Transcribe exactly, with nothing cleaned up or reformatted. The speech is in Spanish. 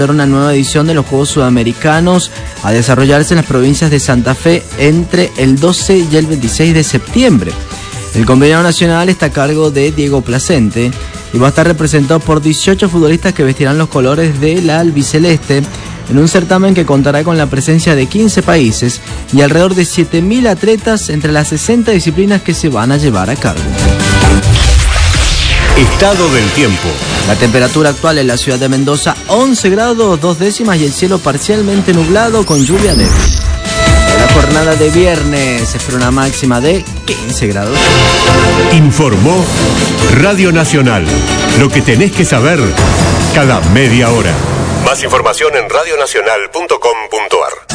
una nueva edición de los Juegos Sudamericanos a desarrollarse en las provincias de Santa Fe entre el doce y el veintiséis de septiembre. El combinado nacional está a cargo de Diego Placente y va a estar representado por dieciocho futbolistas que vestirán los colores de la albiceleste en un certamen que contará con la presencia de quince países y alrededor de siete mil atletas entre las sesenta disciplinas que se van a llevar a cabo. Estado del tiempo. La temperatura actual en la ciudad de Mendoza, once grados, dos décimas y el cielo parcialmente nublado con lluvia débil. Para la jornada de viernes se espera una máxima de quince grados. Informó Radio Nacional. Lo que tenés que saber cada media hora. Más información en radionacional punto com punto ar.